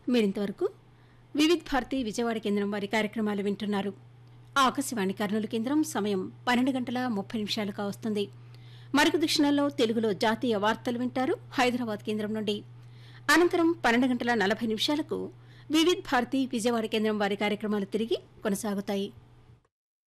మీరింతవరకు వివిధ్ భారతి విజయవాడ కేంద్రం వారి కార్యక్రమాలు వింటున్నారు. ఆకాశవాణి కర్నూలు కేంద్రం సమయం 12:30 కావస్తుంది. మార్గదర్శనాల్లో తెలుగులో జాతీయ వార్తలు వింటారు హైదరాబాద్ కేంద్రం నుండి. అనంతరం 12:40 వివిధ్ భారతి విజయవాడ కేంద్రం వారి కార్యక్రమాలు తిరిగి కొనసాగుతాయి.